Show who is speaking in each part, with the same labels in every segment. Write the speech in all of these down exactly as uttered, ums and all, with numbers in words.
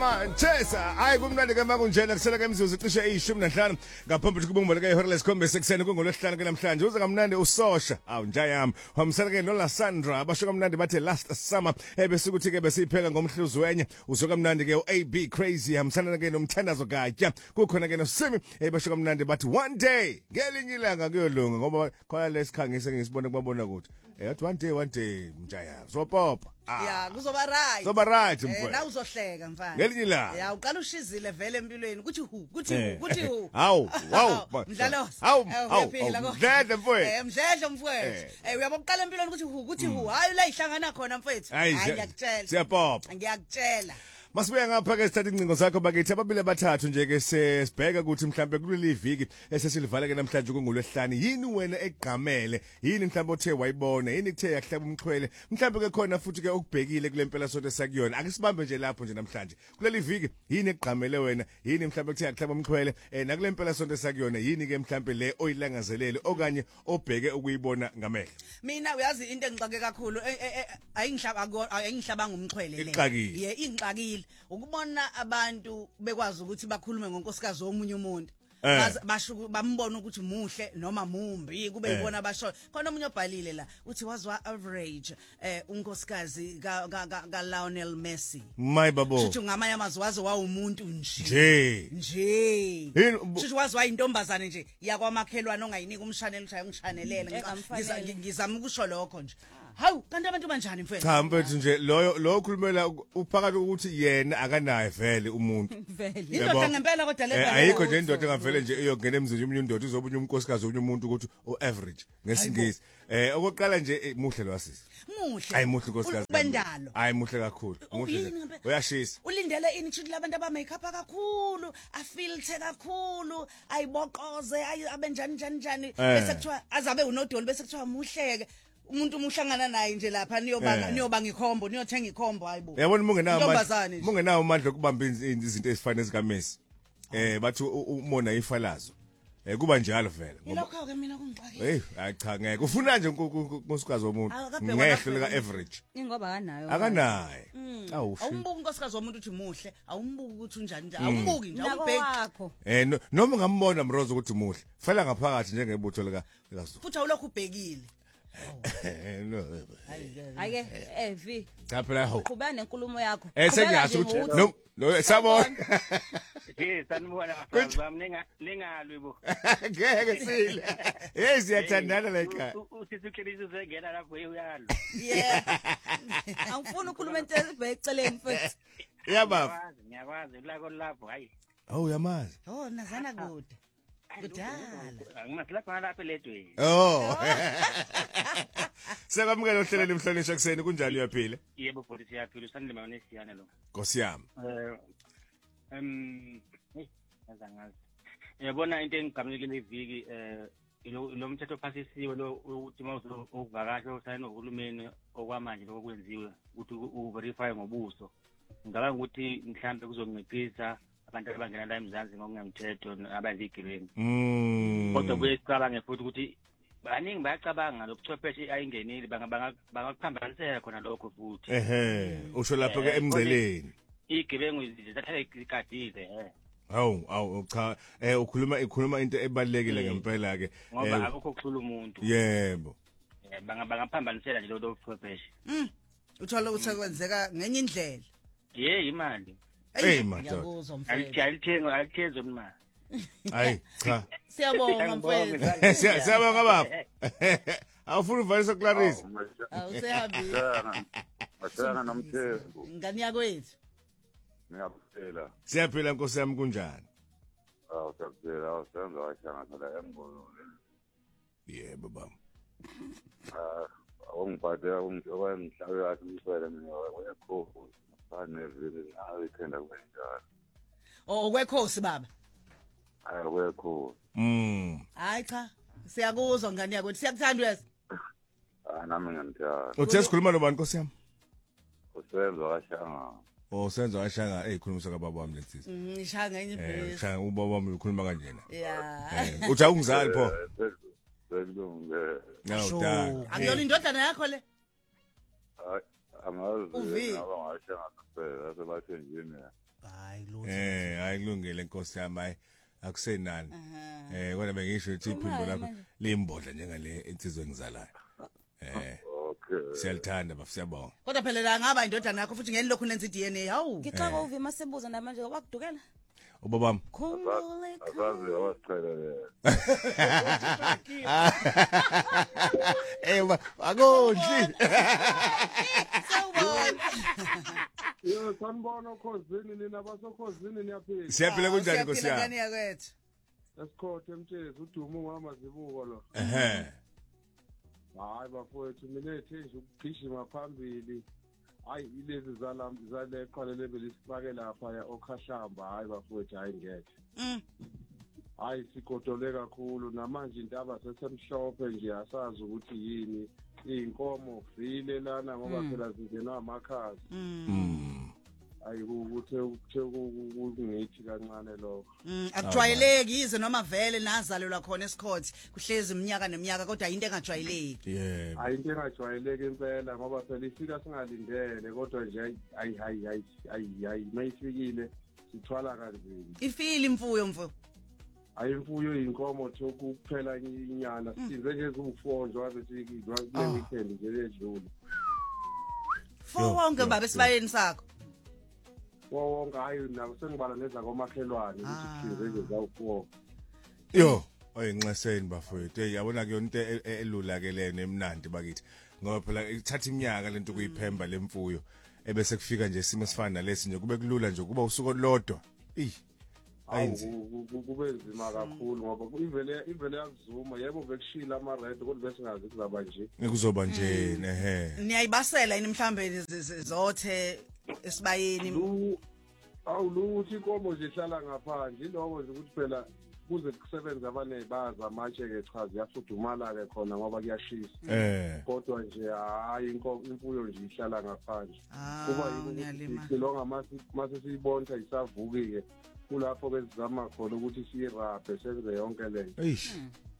Speaker 1: Manchester hayi kumnandi ke makunjena kusela ke imizuzu cishe eyishumi nanhlanu ngaphambi kokubumbela ke ihora lesikhombisa sekuseni kungolwesihlanu ke namhlanje uze kamnandi usosha awu njayami wamsela ke no Lasandra abasho kamnandi bathe last summer ebese ukuthi ke besipheka ngomhluzi wenye uzo kamnandi ke uA B Crazy hamsana ke nomthandazo gatya kukhona ke noSimi ebasho kamnandi bathi one day ngelinye ilanga kuyolunga ngoba khona lesikhangise ngisibone kubabona ukuthi eh one day one day njaya zopopa
Speaker 2: ya kuzoba right
Speaker 1: zoba right
Speaker 2: mfowethu na uzohleka mfana
Speaker 1: ngelinye ilanga
Speaker 2: ya uqala ushizile vele empilweni kuthi hu kuthi hu kuthi hu
Speaker 1: hawu hawu
Speaker 2: mdlalosi
Speaker 1: hawu hawu mdledle mfowethu
Speaker 2: eh mdledle mfowethu eh uyaboqala empilweni kuthi hu kuthi hu hayi la ihlangana khona mfowethu hayi ngiyakutshela
Speaker 1: siyapopa
Speaker 2: ngiyakutshela
Speaker 1: Masibuya ngapha ke sithatha incingo zakho bakithi ababili bathathu nje ke sesibheka ukuthi mhlambe kuleli viki esesilivala ke namhlanje kungolwesihlanu yini wena egqamele yini mhlambe othe wayibona yini kuthe yahlaba umxhwele mhlambe ke khona futhi ke ukubhekile kule mpela sonto sakuyona akisibambe nje lapho nje namhlanje kuleli viki yini egqamele wena yini mhlambe kuthe yahlaba umxhwele eh nakule mpela sonto sakuyona yini ke mhlambe le oyilangazelele okanye obheke ukuyibona ngamehlo
Speaker 2: mina uyazi into engixake kakhulu ayingihlaba ayingihlabanga umxhwele le
Speaker 1: ye
Speaker 2: ingxakile ukubona abantu bekwazi ukuthi bakhulume ngonkosikazi womunye umuntu basho bambona ukuthi muhle noma mumbi kube yibona basho khona umunye obhalile la uthi wazwa average eh unkosikazi ka ka Lionel Messi
Speaker 1: my babo
Speaker 2: uthi ngamanye amazwazi wawumuntu
Speaker 1: nje
Speaker 2: nje uthi wazwa intombazane nje yakwamakhelwane ongayinika umshanelo ushaya ungishanelela ngizama ukusho lokho nje hawu kanti abantu banjani mfethu
Speaker 1: cha mfethu nje loyo lo ukhulumela uphakathi ukuthi yena akanaye vele umuntu
Speaker 2: vele indoda ngempela kodwa le
Speaker 1: ayikho nje indoda engavele nje iyongena emzini umunye indoda izobunye umnkosikazi omunye umuntu ukuthi o average ngesingisi eh okoqala nje muhle lo wasisi
Speaker 2: muhle
Speaker 1: hayi muhle unkosikazi
Speaker 2: bendalo
Speaker 1: hayi muhle kakhulu muhle uyashisa
Speaker 2: ulindele ini ukuthi labantu aba makeup kakhulu afilter kakhulu ayiboqoze abenjani njani njani bese kuthiwa azabe unodoli bese kuthiwa muhleke umuntu umuhlangana naye nje lapha niyobanga niyobanga ikhombo niyothenga ikhombo hayibo
Speaker 1: yabona mungenawo amandla mungenawo amandla okubamba izinto ezifana ezikamesi eh bathi umona ifalazo eh kuba njalo vele
Speaker 2: lokho ke mina kungixaki
Speaker 1: hey cha ngeke ufuna nje unkosikazi womuntu ngehle lika average
Speaker 3: ingoba akanayo
Speaker 1: akanaye
Speaker 2: awushi awumbuki unkosikazi womuntu uthi muhle awumbuki ukuthi unjani njalo awumbuki nje awubheki
Speaker 1: eh noma ngambona Mrozo ukuthi muhle fela ngaphakathi njengebutho lika
Speaker 2: futhi awulokhu ubhekile
Speaker 1: no
Speaker 3: ake eh vi
Speaker 1: cha phela ho
Speaker 3: kuba nenkulumo yakho
Speaker 1: eh sengiyazi ukuthi no no sabona
Speaker 4: eh sanibona baba mninga lingalwi bo
Speaker 1: ngeke sile hey siyathandana la ekhaya
Speaker 4: usithi uklelisa uzengena lapho uyalo
Speaker 3: yeah angifuni ukukhuluma into ezibeceleni futhi
Speaker 1: yeah baba
Speaker 4: ngiyakwazi la lapho hayi
Speaker 1: oh yamazi
Speaker 2: oh nazana kude kudala
Speaker 4: angimasilapha lapha eledweni
Speaker 1: oh sekwamukela ohleleni emhlonishwa kuseni kunjani uyaphila
Speaker 4: yebo futhi siyaphila usanilima nesiyana lo
Speaker 1: Nkosi yami
Speaker 4: eh em hey azangazi yabona into engigamile le viki eh lo mthetho phasisiwe lo uthi mawuzo ukuvakasha usayina uhulumeni okwamanje lokwenziwe ukuthi uverify ngobuso ngicabanga ukuthi mhlambe kuzonciphisa abantu abangena la eMzansi ngokungemthetho abazigirini
Speaker 1: mm
Speaker 4: kodwa kuyecabanga futhi ukuthi baningi bayacabanga lobuchwepheshe ayingenile bangakuphambanisela khona lokho futhi
Speaker 1: ehe usho lapho ke emngceleni
Speaker 4: igebengu zithatha ikadile eh
Speaker 1: hawu awu cha eh ukhuluma ikhuluma into ebalekile ngempela ke
Speaker 4: ngoba akukho ukuhlula umuntu
Speaker 1: yebo
Speaker 4: bangaphambanisela nje lo lobuchwepheshe
Speaker 2: mm uthola ukuthi kwenzeka ngenye indlela
Speaker 4: ye imali
Speaker 1: hey manje
Speaker 2: ngiyakuzwa mfethu
Speaker 4: ayithenga ayithenzo imali
Speaker 1: hayi cha
Speaker 2: siyabonga mfethu
Speaker 1: siyabonga baba awufuna uvalisa Clarissa
Speaker 2: awusehambile
Speaker 5: asana nomthembu
Speaker 2: ngani yakwethu
Speaker 5: ngiyaphela
Speaker 1: siyaphila Nkosi yami kunjani
Speaker 5: awu siyaphela awusenza washanga thola emngolole
Speaker 1: yebo baba
Speaker 5: ah ongiphatha ungizokwengihlawe yathi umswele mina wayekho fanele nawe ikhenda kwenjalo
Speaker 2: oh kwekhosi baba
Speaker 5: hayi wekho
Speaker 1: mm
Speaker 2: hayi cha siyakuzwa ngani yakwethu siyakuthanda wesi
Speaker 5: ah nami ngiyamthanda
Speaker 1: uthe sikhuluma nobani Nkosi yami
Speaker 5: usenza washanga
Speaker 1: oh senza washanga eh khulumisa kababa wami lensisi
Speaker 2: ngishanga enye ibhesi
Speaker 1: shanga ubaba wami ukhuluma kanjena
Speaker 2: yeah
Speaker 1: uthi awungizali pho
Speaker 5: sekulunge
Speaker 1: no da
Speaker 2: akuyona indodana yakho le
Speaker 5: hayi amazi ngaba ngashanga phela sebathenjini
Speaker 2: hayi lo
Speaker 1: eh ayikulungile inkosi yami hayi akusenani
Speaker 2: Aha.
Speaker 1: eh kodwa bengisho ukuthi iphimbo
Speaker 3: Khuluma-ke
Speaker 1: lakho
Speaker 3: manje.
Speaker 1: limbodla njengale insizwe engizalayo eh
Speaker 5: Okay.
Speaker 1: siyalithanda bafisa siyabonga
Speaker 2: kodwa phela la ngaba indodana yakho futhi ngeni lokhu nenza i-D N A hawu
Speaker 3: ngixaka uvi masebuza namanje wakudukela
Speaker 1: ubabam
Speaker 3: khumbule
Speaker 5: Asazi awasicela
Speaker 1: eh ba akodli
Speaker 2: sawubona
Speaker 6: Yo sanibona khosini nina basokhosini niyaphila.
Speaker 1: siyaphila kunjani
Speaker 2: Siyaphila
Speaker 1: nkosi yami
Speaker 2: ngani yakwethu
Speaker 6: Esikhothe emtshezi udumo ngamazibuko lo.
Speaker 1: ehe
Speaker 6: Hayi bafowethu mina ethe nje ukugijima phambili. Hayi ilezi zala zale qhalele belisifake lapha ya okhahlamba hayi bafowethu hayi ngeke.
Speaker 2: Mm.
Speaker 6: Hayi sigodole kakhulu namanje intaba sesemhlophe nje asazi ukuthi yini inkomo vile lana ngoba phela zingena amakhazi.
Speaker 1: mm
Speaker 6: Hayi ukuthe ukuthe kungithi kancane lokho.
Speaker 2: Mm, akujwayeleki yize noma vele nazalelwa khona esikhothi kuhlezi iminyaka neminyaka kodwa into engajwayeleki
Speaker 1: yeah
Speaker 6: Hayi into engajwayeleki impela ngoba phela ifika singalindele kodwa nje hayi hayi hayi hayi hayi mayifikile sithwala kanzima.
Speaker 2: ifile imfuyo mfo
Speaker 6: Hayi imfuyo inkomo thoku kuphela inyana size nje kufonjwa bese sikizwa kule weekend nje ledlule.
Speaker 2: fo wonke baba esibayeni sakho
Speaker 6: Wonke hayi nabo sengibala neza komakhelwane ukuthi size nje zawufuwa.
Speaker 1: yo oyinxeseni bafowethu hey yabona ke yonke into elula ke lena emnandi bakithi ngoba phela ithatha iminyaka lento kuyiphemba lemfuyo ebese kufika nje isimo esifana nalesi nje kube kulula nje kuba usuku olodwa eh ayinzi
Speaker 6: Kube nzima kakhulu ngoba ivele ivele yakuzuma yebo bekushila ama red kodwa bese ngazi kuzaba nje.
Speaker 1: ngikuzoba nje ehe
Speaker 2: niyayibasela yini mhlambe zothe esibayeni
Speaker 6: Lu awuluthi inkomo nje ihlala ngaphandle iloko nje ukuthi phela kuze kusebenza abane baza manje ke cha ziyafudumala ke khona ngoba kuyashisa
Speaker 1: eh
Speaker 6: kodwa nje hayi inkomo imfuyo nje ihlala ngaphandle
Speaker 2: Ah,
Speaker 6: kuba
Speaker 2: ngiyalima.
Speaker 6: yilonga mase mase siyibonta isavuki ke kulapho bezizama khona ukuthi siyirabhe senze yonke lento.
Speaker 1: eish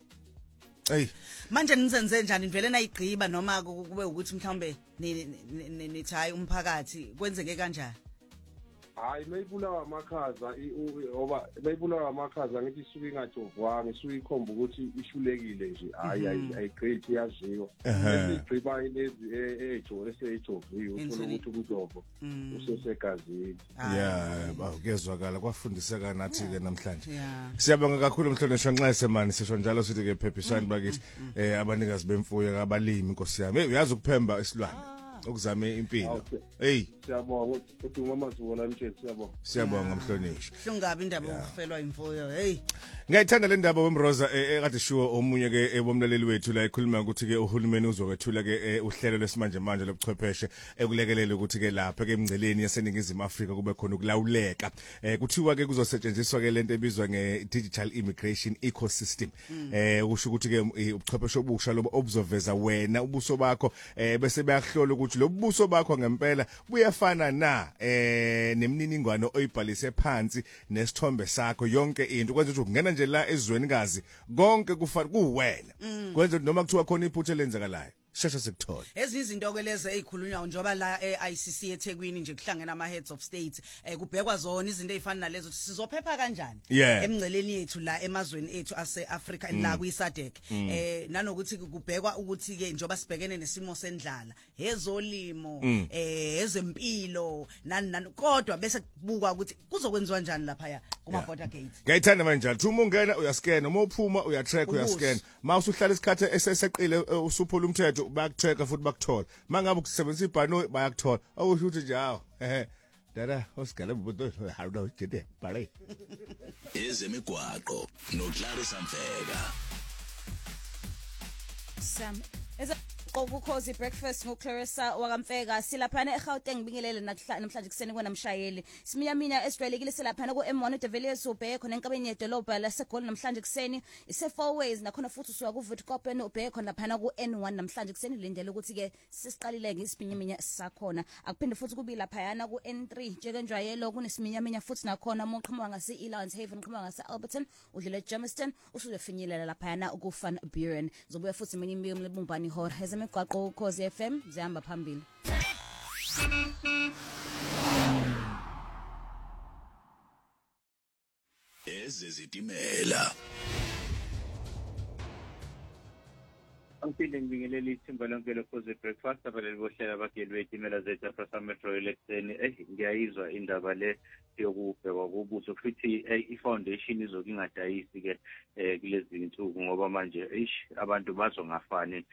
Speaker 1: hey
Speaker 2: manje nizenze njani nivele nayigqiba noma ku- kube ukuthi mhlambe ni- ni- ni- nithi hayi umphakathi kwenzeke kanjani
Speaker 6: Hayi mayibulawa amakhaza ngoba mayibulawa amakhaza ngithi isuke ingajovwanga isuke ikhomba ukuthi ishulekile nje hayi hayi ayigreat yaziwa
Speaker 1: Ehhe.
Speaker 6: igqiba lezi ejo esejoviwe uthola ukuthi umjovo usesegazini.
Speaker 1: yeah bakezwakala kwafundiseka nathi ke namhlanje
Speaker 2: yeah
Speaker 1: siyabonga kakhulu mhlonishwa Nxese mani sisho njalo sithi ke phephisani bakithi eh abanikazi bemfuyo abalimi inkosi yami hey uyazi ukuphemba isilwane ukuzame impilo
Speaker 6: Okay.
Speaker 1: hey
Speaker 6: Siyabonga ukuthi uMamazibona mthetho siyabonga.
Speaker 1: siyabonga mhlonishwa
Speaker 2: hlungabi indaba yokufelwa imfuyo hey
Speaker 1: ngiyayithanda le ndaba wemroza ekade shiwo omunye ke ebomlaleli wethu la ekhuluma ukuthi ke uhulumeni uzokwethula ke uhlelo lesimanje manje lobuchwepheshe ekulekelele ukuthi ke lapha ke emngceleni yaseningizimu Afrika kube khona ukulawuleka eh kuthiwa ke kuzosetshenziswa ke lento ebizwa nge digital immigration ecosystem eh kusho ukuthi ke ubuchwepheshe obusha lobo obuzoveza wena ubuso bakho eh bese bayahlola ukuthi lobuso bakho ngempela buyafana na eh nemininingwane oyibhalise phansi nesithombe sakho yonke into kwenza ukuthi ungena nje la ezwenikazi konke kufanele kuwena kwenza noma kuthiwa khona iphutha lenzakalayo shesha sikuthole
Speaker 2: ezinye izinto ke lezi ezikhulunywa njoba la e-I C C eThekwini nje kuhlangena ama heads of state eh kubhekwa zona izinto ezifana nalezo ukuthi sizophepha kanjani
Speaker 1: Yeah.
Speaker 2: emngceleni yethu la emazweni ethu ase-Africa la kwi-SADC eh nanokuthi kubhekwa ukuthi ke njoba sibhekene nesimo sendlala ezolimo eh ezempilo nani nani kodwa bese kubukwa ukuthi kuzokwenziwa njani lapha ya kuma border gates
Speaker 1: ngiyayithanda manje njalo uma ungena uyascan uma uphuma uyatrack
Speaker 2: Ubuso.
Speaker 1: uyascan ma usuhlala isikhathi eseseqile usuphula umthetho bakutracker futhi bakuthola mangabe ukusebenzisa ibhano bayakuthola awusho ukuthi nje hawo ehe dada osigala buto haruda ujede pare
Speaker 7: ezemigwaqo noClarissa Mfeka
Speaker 3: Sam eza Qokukhozi breakfast ngoClarissa wakamfeka silaphana eGauteng ngibingelele namhlanje kuseni kwanamshayeli siminyaminya esijwayelekile silaphana ku M one De Villiers ubheke khona enkabeni yedolobha laseGoli namhlanje kuseni ise four ways nakhona futhi usuka ku Witkoppen ubheke khona laphana ku N one namhlanje kuseni lindele ukuthi ke sisiqalile ngesiminyaminya sakhona akuphinde futhi kubi laphayana ku N three njengenjwayelo kunesiminyaminya futhi nakhona moqhamuka ngase Elands Haven qhamuka ngase Alberton udlule Germiston usuzofinyelela laphayana ku Van Buren zobuya futhi mina imibiko lebumbani hora emigwaqo ukhozi F M zihamba phambili
Speaker 7: nezezitimela.
Speaker 4: Angiphinde ngibingelele ithimba lonke lokhoze breakfast abaleli bohlela abageli beyitimela zethu Afrasa Metro Electreni. Eh ngiyayizwa indaba le yokubhekwa kobuso futhi i-foundation izoke ingadayisi ke kulezi insuku ngoba manje eish abantu bazongafani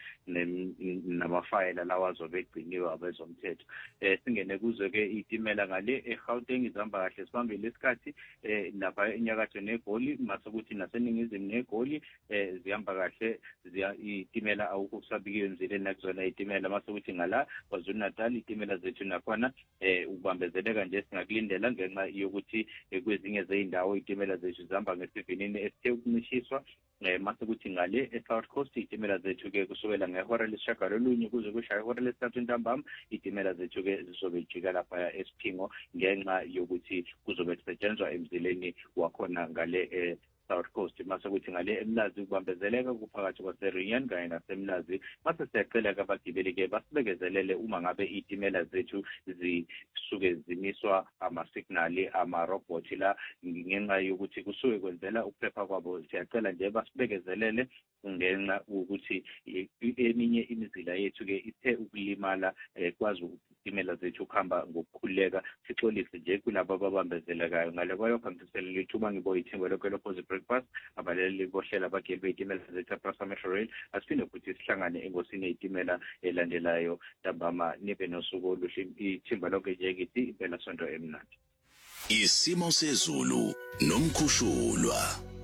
Speaker 4: namafayela lawa azobegciniwe abezomthetho. Eh singene kuzo ke itimela ngale eGauteng izihamba kahle sibambile isikhathi eh lapha enyakatho neGoli masokuthi naseningizimu neGoli eh zihamba kahle ziya itimela awukho kusabikiwe emzileni nakuzona itimela masokuthi ngala KwaZulu Natal itimela zethu nakhona eh ukubambezeleka nje singakulindela ngenxa yokuthi kwezinye zeindawo itimela zethu zihamba ngesivinini esithe ukunishiswa eh masokuthi ngale eSouth Coast itimela zethu ke kusukela ngehora lesishagalolunye kuze kushaya ihora lesithathu ntambama itimela zethu ke zizobe jika lapha eSiphingo ngenxa yokuthi kuzobe kusetshenzwa emzileni wakhona ngale eh South Coast masokuthi ngale emlazi ukubambezeleka kuphakathi kwaseRian kanye nasemlazi mase siyacela abagibeli ke basibekezelele uma ngabe itimela zethu zisuke zimiswa ama-signal ama-robot la ngenxa yokuthi kusuke kwenzela ukuphepha kwabo siyacela nje basibekezelele ngenxa ukuthi eminye imizila yethu ke ithe ukulimala kwazi itimela zethu kuhamba ngokukhuleka sixolise nje kulabo ababambezelekayo ngale kwayokhambisela ithuba ngiboye ithimba lokho lokhoze breakfast abaleli bohlela abageli beyitimela zethu Afrasa Metro Rail asiphinde futhi sihlangane engosini yeyitimela elandelayo ntambama nibe nosuku oluhle ithimba lonke nje ngithi impela sonto emnandi.
Speaker 7: Isimo sezulu nomkhushulwa.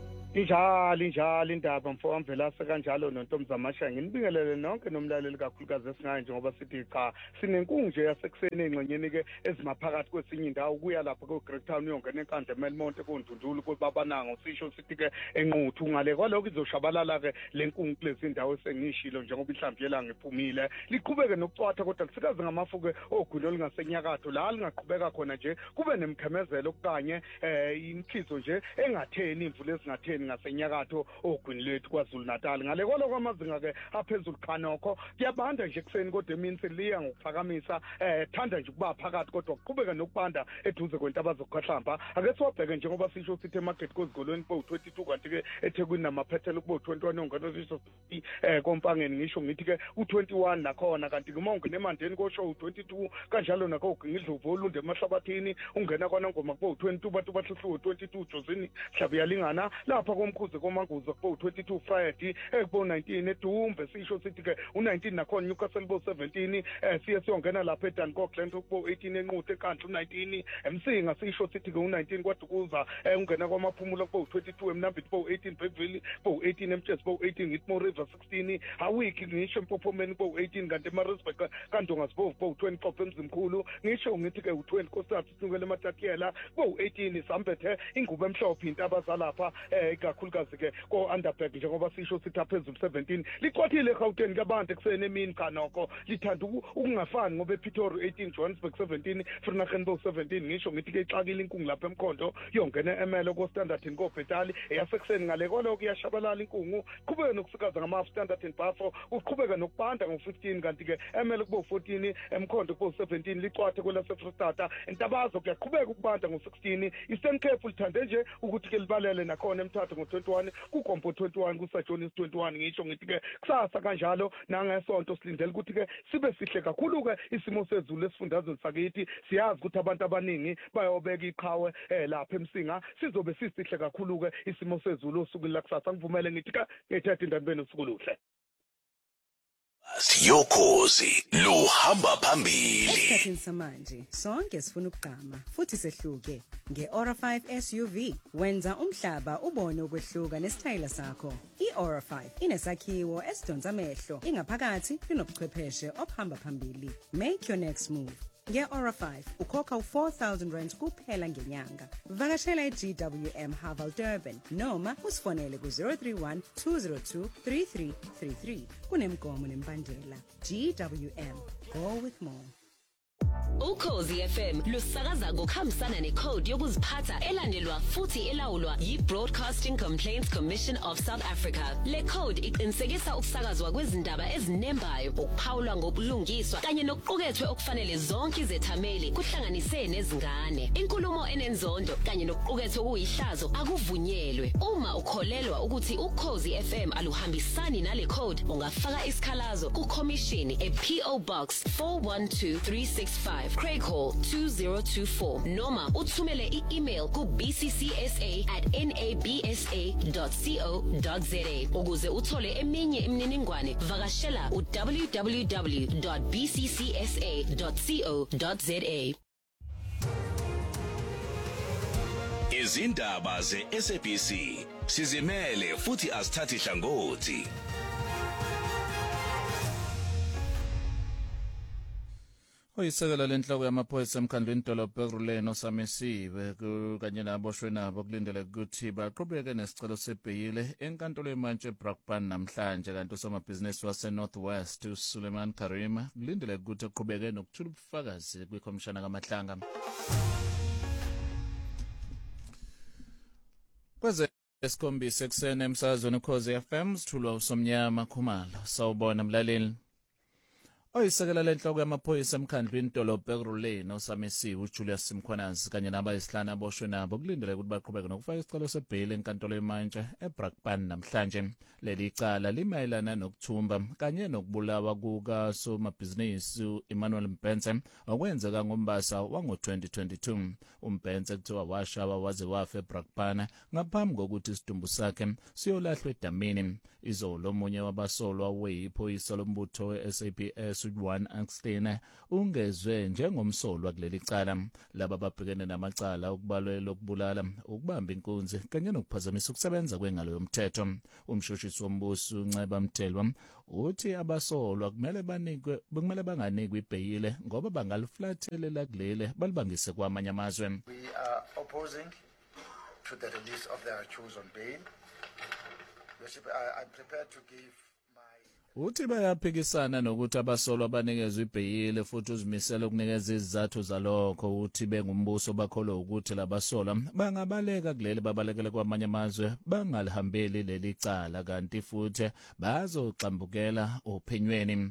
Speaker 8: Injalo injalo indaba mfowamvela sekanjalo nontomzamasha nginibingelele nonke nomlaleli kakhulukazi esingayo njengoba sithi cha sinenkungu nje yasekuseni engxenyeni ke ezimaphakathi kwesinye indawo kuya lapha ku Great Town yonke nenkandla eMelmonte koNdundulu kubabananga sisho sithi ke enquthu ngale kwaloko izoshabalala ke lenkungu kulezi indawo esengishilo njengoba ihlamvyela ngiphumile liqhubeke nokucwatha kodwa kusikaze ngamafu ke ogulo lingasenyakatho la lingaqhubeka khona nje kube nemkhemezelo okanye eh imkhizo nje engatheni imvula ezingatheni ngasenyakatho ogwini lethu kwaZulu Natal ngale kwalo kwamazinga ke aphezulu khanokho kuyabanda nje kuseni kodwa emini seliya ngokuphakamisa eh thanda nje ukuba phakathi kodwa kuqhubeka nokubanda eduze kwentaba zokukhahlamba ake siwabheke njengoba sisho sithi market kozigolweni bo twenty-two kanti ke eThekwini namaphethelo kubo twenty-one ongano sisho eh kompangeni ngisho ngithi ke u twenty-one nakhona kanti kuma ungene emandeni kosho u twenty-two kanjalo nakho ugingidluvu olunde emahlabathini ungena kwana ngoma kubo twenty-two bantu bahluhluwe twenty-two Josini hlabe yalingana lapha komkhuze komanguzo kubo twenty-two Friday ekubo nineteen eDumbe sisho sithi ke u nineteen nakhona Newcastle bo seventeen eh siye siyongena lapha eDancockland kubo eighteen enquthe ekanti u nineteen emsinga sisho sithi ke u nineteen kwaDukuza ungena kwamaphumulo kubo twenty-two eMnambiti bo eighteen Beverly bo eighteen eMtshezi bo eighteen Hitmore River sixteen awiki ngisho eMpophomeni bo eighteen kanti eMaritzburg kaNdonga sibo bo twenty Qophe emzimkhulu ngisho ngithi ke u twenty Kosathi singele eMatakiyela bo eighteen Sambethe ingubo emhlophe intaba zalapha eh kakhulukazi ke ko Underberg njengoba sisho sithi aphezulu seventeen liqwathile eGauteng kabantu ekuseni emini kanoko lithanda ukungafani ngoba ePretoria eighteen Johannesburg seventeen Vereeniging bo seventeen ngisho ngithi ke ixakile inkungu lapha eMkhondo yongena emelo ko Standard and ko Bhetali eyasekuseni ngale kwalo kuyashabalala inkungu qhubeka nokusikaza ngama Standard and Bafo uqhubeka nokubanda ngo fifteen kanti ke emelo kubo fourteen eMkhondo kubo seventeen liqwathe kwelase Freestata Entabazo kuyaqhubeka ukubanda ngo sixteen Eastern Cape lithande nje ukuthi ke libalele nakhona emthatho ngo twenty-one kukompo twenty-one kuSajonis twenty-one ngisho ngithi ke kusasa kanjalo nangesonto silindele ukuthi ke sibe sihle kakhulu ke isimo sezulu esifundazweni sakithi siyazi ukuthi abantu abaningi bayobeka iqhawe eh lapha eMsinga sizobe sisihle kakhulu ke isimo sezulu osukwini lakusasa ngivumele ngithi ke ngithatha indaba benu usuku luhle
Speaker 7: Yokhozi luhamba phambili.
Speaker 9: Esikhathini samanje sonke sifuna ukugqama futhi sehluke nge-Aura five S U V wenza umhlaba ubone ukwehluka nesitayela sakho. I-Aura five inesakhiwo esidonsa amehlo ingaphakathi inobuchwepheshe obuhamba phambili. Make your next move. Nge-Aura five ukhokha u-four thousand rand kuphela ngenyanga. Vakashela i-G W M Haval Durban noma usifonele ku zero three one two zero two three three three three. Kunemgomo nembandela. G W M, go with more.
Speaker 10: Ukhozi F M lusakaza ngokuhambisana necode yokuziphatha elandelwa futhi elawulwa yi-Broadcasting Complaints Commission of South Africa. Le code iqinisekisa ukusakazwa kwezindaba ezinembayo, ukuphawulwa ngobulungiswa kanye nokuqukethwe okufanele zonke izethameli kuhlanganise nezingane. Inkulumo enenzondo kanye nokuqukethwe okuyihlazo akuvunyelwe. Uma ukholelwa ukuthi Ukhozi F M aluhambisani nale code, ungafaka isikhalazo ku-Commission e-P O Box four one two three six five Craig Hall two zero two four noma uthumele i-email ku b c c s a at n a b s a dot co dot z a. Ukuze uthole eminye imininingwane vakashela u w w w dot b c c s a dot co dot z a.
Speaker 7: Izindaba ze-S A B C sizimele futhi asithathi hlangothi.
Speaker 11: Oyisekela lenhloko yamaphoyisa emkhandlweni idolobha eRuleni osamesiwe kanye naboshwe nabo kulindele ukuthi baqhubeke nesicelo sebheyile enkantolo yemantshi eBrakpan namhlanje, kanti usomabhizinisi waseNorth West uSuleiman Karima kulindele ukuthi aqhubeke nokuthula ubufakazi kwikhomishana kaMahlanga. Kweze esikhombisa ekuseni emsakazweni Ukhozi F M sithulwa uSomnyama Khumalo. Sawubona mlaleli. Oyisekela lenhloko yamaphoyisa emkhandlweni idolobha eRuleni osamesiwe uJulius Simkhwanazi kanye nabayisihlanu aboshwe nabo kulindele ukuthi baqhubeke nokufaka isicelo sebheyili enkantolo yemantshi eBrakpan namhlanje. Leli cala limayelana nokuthumba kanye nokubulawa kukasomabhizinisi Emmanuel Mpenze okwenzeka ngoMbasa wango twenty twenty-two. uMpenze kuthiwa washawa waze wafa eBrakpan ngaphambi kokuthi isidumbu sakhe siyolahlwa edamini. Izolo omunye wabasolwa weyiphoyisa lombutho we-S A P S Juan Axtene ungezwe njengomsolwa kuleli cala. Laba babhekene namacala okubalwe lokubulala, ukubamba inkunzi kanye nokuphazamisa ukusebenza kwengalo yomthetho. Umshushisi wombuso uNceba Mthelwa uthi abasolwa kumele banikwe kumele banganikwe ibheyile ngoba bangaliflathelela kulele balibangise kwamanye amazwe.
Speaker 12: We are opposing to the release of the accused on bail. I, I'm prepared to give
Speaker 11: uthi bayaphikisana nokuthi abasolwa banikezwe ibheyile futhi uzimisela ukunikeza izizathu zalokho. Uthi bengumbuso bakholwa ukuthi labasolwa bangabaleka kuleli babalekele kwamanye amazwe bangalihambeli leli cala, kanti futhi bazoxambukela ophenyweni.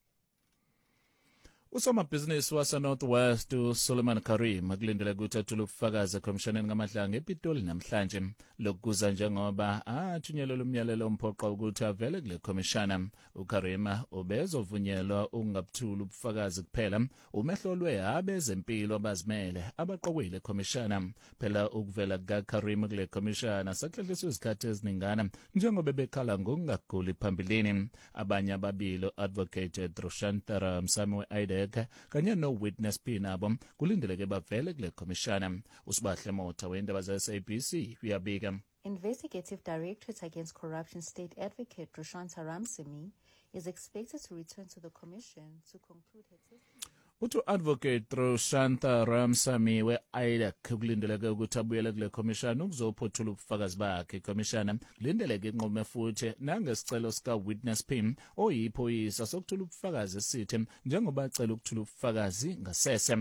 Speaker 11: Usomabhizinisi waseNorth West uSuleiman Karima kulindele ukuthi athule ubufakazi ekhomishoneni kaMahlanga ePitoli namhlanje. Lokuza njengoba athunyelwe umyalelo omphoqa ukuthi avele kule khomishana. uKarima ubezovunyelwa ukungabuthuli ubufakazi kuphela umehlolwe abezempilo abazimele abaqokwile khomishana. Phela ukuvela kukaKarima kule khomishana saklehliswa izikhathi eziningana njengoba bekhala ngokungaguli phambilini. Abanye ababili advocate Droshantara Msami we-Aide kanye no witness P nabo kulindeleke bavele kule khomishana. Usibahle Motha wendaba ze-S A B C uyabika.
Speaker 13: Investigative Directorate Against Corruption State Advocate Droshanta Ramsamy is expected to return to the commission to conclude her testimony.
Speaker 11: Uthi advocate Droshanta Ramsamy we-Aide kulindeleke ukuthi abuyele kule khomishana ukuzophothula ubufakazi bakhe. Ikhomishana kulindeleke inqume futhi nangesicelo sika witness P oyiphoyisa sokuthula ubufakazi esithi njengoba acela ukuthula ubufakazi ngasese.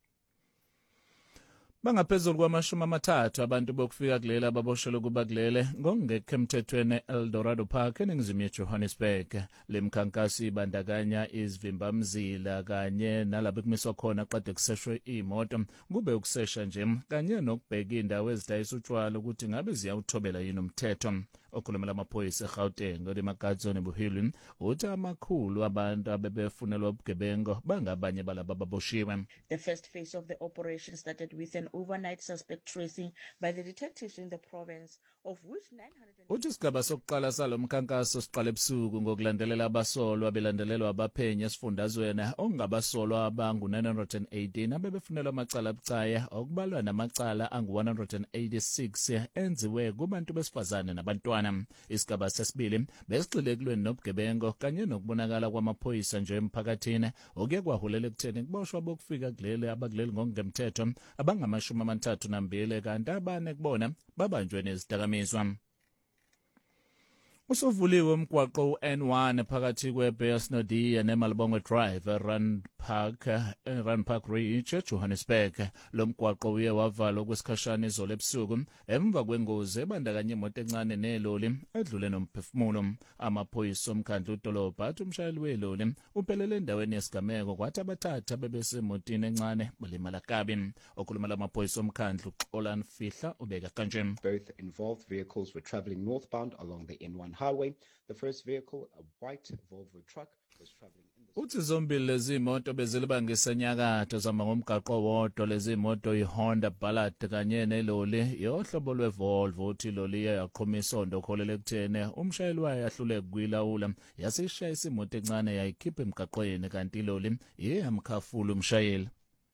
Speaker 11: Bangaphezulu kwamashumi amathathu abantu bokufika kuleli ababoshelwe kuba kulele ngokungekho emthethweni eEldorado Park eningizimu yeJohannesburg. Le mkhankaso ibandakanya izivimbamzila kanye nalabo kumiswa khona qede kuseshwe imoto kube ukusesha nje kanye nokubheka indawo ezidayisa utshwala ukuthi ngabe ziyawuthobela yini umthetho. Okhulumela amaphoyisa eGauteng uDemagadzone Buhilwe uthi amakhulu abantu abebefunelwa ubugebengu bangabanye balabo ababoshiwe.
Speaker 14: The first phase of the operation started with an overnight suspect tracing by the detectives in the province, of which nine hundred.
Speaker 11: Uthi isigaba sokuqala salomkhankaso siqala ebusuku ngokulandelela abasolwa belandelelwa abaphenyi esifundazweni ongabasolwa abangu nine hundred eighteen abebefunelwa amacala abucayi okubalwa namacala angu one hundred eighty-six enziwe kubantu besifazane nabantwana. Isigaba sesibili besigxilekilweni nobugebengu kanye nokubonakala kwamaphoyisa nje emphakathini okuye kwaholela ekutheni kuboshwa bokufika kuleli abakuleli ngokungemthetho abangamashumi amathathu nambili kanti abane kubona babanjwe nezidakamizwa. Usuvuliwe umgwaqo u-N one phakathi kweBearsnodie neMalibongwe Drive Run Park Run Park Ridge eJohannesburg. Lo mgwaqo uye wavalwa okwesikhashana izolo ebusuku emva kwengozi ebandakanya imoto encane neloli edlule nomphefumulo. Amaphoyisa omkhandlu udolobha athi umshayeli weloli uphelele endaweni yesigameko kwathi abathathu bebesemotini encane balimala kabi. Okhuluma lamaphoyisa omkhandlu Olan Fihla ubeka kanje.
Speaker 15: Both involved vehicles were traveling northbound along the N one highway. The first vehicle, a white Volvo truck, was traveling in the...
Speaker 11: Uthi zombili lezi moto bezilibangisa nyakatho zama ngomgaqo wodwa. Lezi moto iHonda Ballad kanye neloli yohlobo lweVolvo. Uthi loli yaqhuma isondo kholele ekuthene umshayeli wayo yahluleka kuyilawula yasishaya isimoto encane yayikhipha emgaqweni kanti iloli iyamkhafula umshayeli.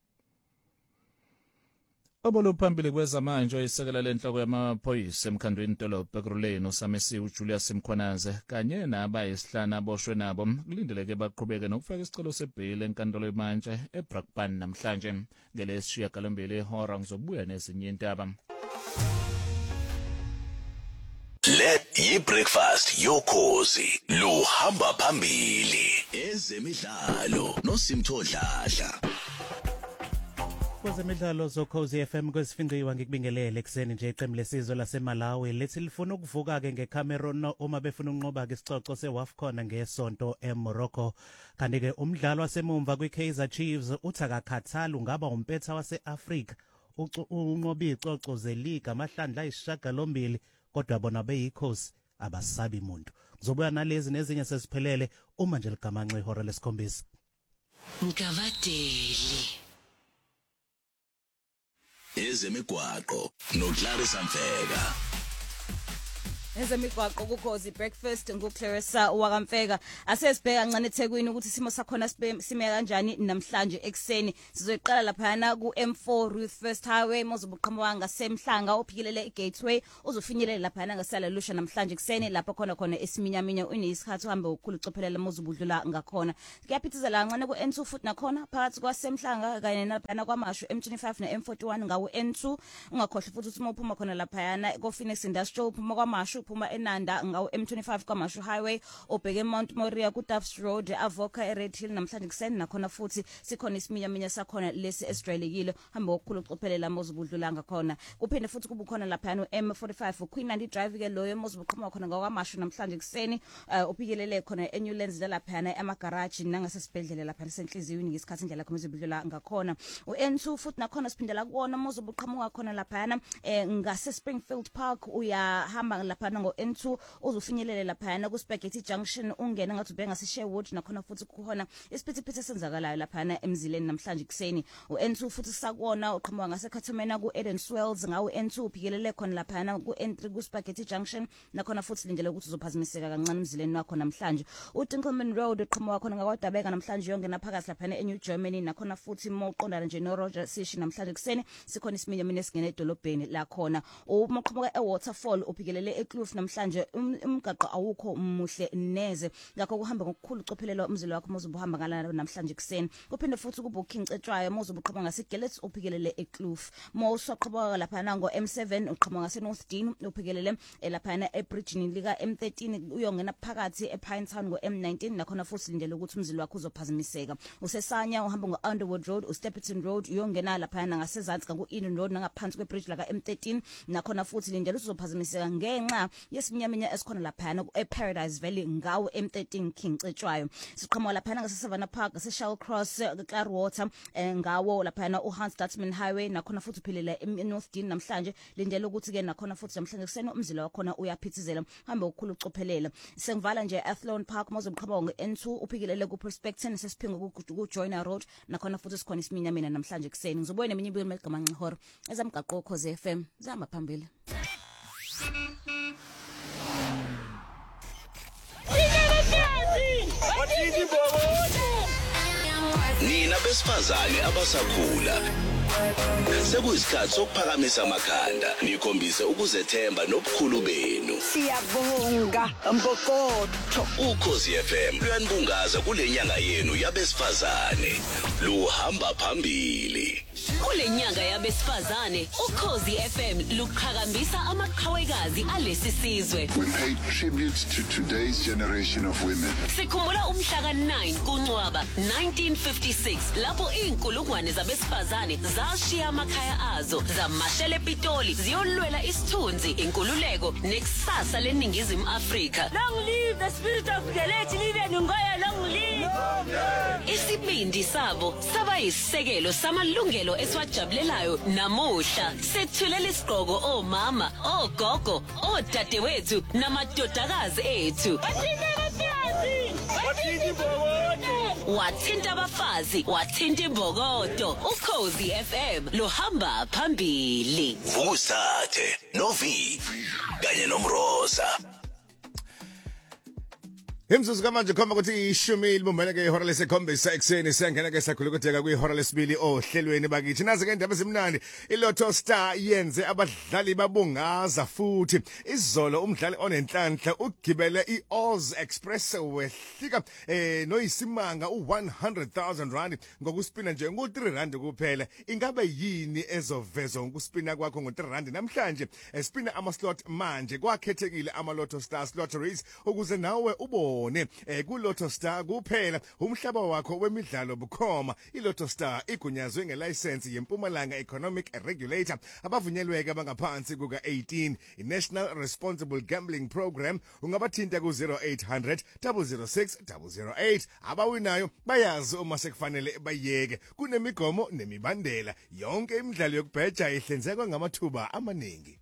Speaker 11: Obolo phambili kwezamanje oyisekela lenhloko yamaphoyisa emkhandweni dolobha eGruleni usamesiwe uJulius Mkhwanaze kanye nabayisihlanu aboshwe nabo kulindeleke baqhubeke nokufaka isicelo sebhili enkantolo yamanje eBrakpan namhlanje. Ngelesishiya galombili ihora ngizobuya nezinye indaba.
Speaker 7: Le yi-breakfast yokhozi luhamba phambili ezemidlalo noSimthodladla.
Speaker 16: Kwezemidlalo zokhozi F M kwesifinqiwa ngikubingelele ekseni nje iqembu lesizwe laseMalawi lethi lifuna ukuvuka ke ngeCameroon uma befuna unqoba ke isixoxo seWAFCON ngesonto eMorocco. Kanti ke umdlalo wasemumva kwiKaizer Chiefs uthi akakhathali ungaba umpetha waseAfrika unqoba ixoxo zeliga amahlandla ayisishagalombili kodwa bona beyikhosi abasabi umuntu. Kuzobuya nalezi nezinye sesiphelele uma nje ligamanxe ihora lesikhombisa.
Speaker 10: Ngavadeli
Speaker 7: ezemigwaqo noClarissa Mfeka.
Speaker 3: Ezemigwaqo kukhozi breakfast nguClarissa wakamfeka. Asesibheka kancane eThekwini ukuthi simo sakhona sime kanjani namhlanje ekseni. Sizoyiqala lapha ku M four Ruth First Highway mozobuqhamuka ngasemhlanga ophikilele iGateway uzofinyelela lapha ngasala lusha namhlanje ekseni lapha khona khona esiminyaminya unesikhathi uhambe ukukhulu ucophelela mozobudlula ngakhona. Kuyaphithizela kancane ku N two futhi nakhona phakathi kwasemhlanga kanye lapha kwamashu M twenty-five na M forty-one ngawo N two. Ungakhohle futhi ukuthi uphuma khona lapha ko Phoenix Industrial uphuma kwamashu phuma eNanda ngawo M twenty-five kwamashu highway obheke Mount Moriah ku Duffs Road avoka eRed Hill namhlanje kuseni nakhona futhi sikhona isiminyaminya sakhona lesi esijwayelekile hamba ukukhulu ucophelela mozobudlula ngakhona. Kuphinde futhi kuba khona lapha no M forty-five Queen Nandi Drive ke loyo mozobuqhuma khona ngakwamashu namhlanje kuseni uphikelele khona eNewlands lapha emagarage nangasesibhedlela lapha senhliziyweni ngesikhathi indlela khona mozobudlula ngakhona. U N two futhi nakhona siphindela kuwona mozobuqhamuka khona lapha ngase Springfield Park uyahamba lapha ngo N two uzofinyelela lapha ku Spaghetti Junction ungena ngathi ubhenga seSherwood nakhona futhi kukhona isiphithiphithi senzakalayo lapha emzileni namhlanje kuseni. U N two futhi sakwona uqhamuka ngaseKhathumena ku Eden Swells ngawo N two uphikelele khona lapha ku N three ku Spaghetti Junction nakhona futhi lindele ukuthi uzophazimiseka kancane emzileni wakho namhlanje. U Dinkelman Road uqhamuka khona ngakwaDabeka namhlanje yonke naphakathi lapha eNew Germany nakhona futhi moqondana nje no Roger Sishi namhlanje kuseni sikhona isiminyaminya esingene edolobheni la khona. Uma uqhamuka eWaterfall uphikelele eKloof namhlanje umgaqo awukho muhle neze ngakho kuhamba ngokukhulu ucophelela umzilo wakho mozobuhamba ngala namhlanje kuseni. Kuphinde futhi kuba uKing Cetshwayo mozobuqhama ngaseGillets uphikelele eKloof. Mawusaqhubeka lapha nango M seven uqhama ngase North Dean uphikelele lapha eBridge lika M thirteen uyongena phakathi ePinetown ngo M nineteen nakhona futhi lindele ukuthi umzilo wakho uzophazamiseka. Usesanya uhamba ngo Underwood Road uStephenson Road uyongena lapha ngasezantsi ku Eden Road nangaphansi kweBridge laka M thirteen nakhona futhi lindele ukuthi uzophazamiseka ngenxa yesiminyaminya esikhona lapha eParadise Valley ngawo M thirteen King Cetshwayo. Siqhamuka lapha ngaseSavannah Park ngaseShell Cross Clearwater ngawo lapha uHans Dutman Highway nakhona futhi uphilela eNorth Dean namhlanje lindele ukuthi ke nakhona futhi namhlanje kuseni umzila wakhona uyaphithizela hambe ukukhulu ucophelela. Sengivala nje Athlone Park mozobuqhaba ngo N two uphikilele ku Prospecton sesiphinga ku Joiner Road nakhona futhi sikhona isiminyaminya namhlanje kuseni. Ngizobuya neminye ibuye emegamanxe ihora ezamgaqo Khosi F M zama phambili.
Speaker 7: Nina besifazane abasakhula Sekuyisikhathi sokuphakamisa amakhanda nikhombise ukuzethemba nobukhulu benu.
Speaker 17: Siyabonga Mbokodo.
Speaker 7: Ukhozi F M luyanibungaza kule nyanga yenu yabesifazane. Luhamba phambili.
Speaker 10: Kule nyanga yabesifazane, Ukhozi F M luqhakambisa amaqhawekazi alesi sizwe.
Speaker 18: We pay tribute to today's generation of women.
Speaker 10: Sikhumbula umhla ka nine kuNcwaba nineteen fifty-six lapho inkulungwane zabesifazane zashiya amakhaya azo zamashela ePitoli ziyolwela isithunzi, inkululeko nekusasa leningizimu Afrika.
Speaker 17: Long live the spirit of the late Lilian Ngoyi, long live.
Speaker 10: Isibindi sabo saba yisekelo samalungelo esiwajabulelayo namuhla. Sethulela isigqoko omama, ogogo, odadewethu namadodakazi ethu. Wathinta abafazi, wathinta imbokodo. Ukhozi F M luhamba phambili.
Speaker 7: Vukusathe novi kanye nomroza.
Speaker 1: Imzuzu kamanje khomba ukuthi ishumi libumbene ke ihora lesikhombisa ekseni sengena ke sakhulukudeka kwihora lesibili ohlelweni bakithi. Nazi ke indaba esimnandi, iLotto Star yenze abadlali babungaza futhi. Izolo umdlali onenhlanhla ugibele iOz Express wehlika eh noyisimanga u one hundred thousand rand ngokuspina nje ngo three rand kuphela. Ingabe yini ezovezwa ngokuspina kwakho ngo three rand namhlanje? Espina ama slot manje kwakhethekile ama Lotto Stars lotteries ukuze nawe ubo eh kuLotto Star kuphela umhlaba wakho wemidlalo bukhoma. iLotto Star igunyazwe ngelicense yeMpumalanga Economic Regulator abavunyelweke abangaphansi kuka eighteen. iNational Responsible Gambling Program ungabathinta ku zero eight hundred zero zero six zero zero eight. Abawinayo bayazi uma sekufanele bayeke. Kunemigomo nemibandela. Yonke imidlalo yokubheja ihlinzekwa ngamathuba amaningi.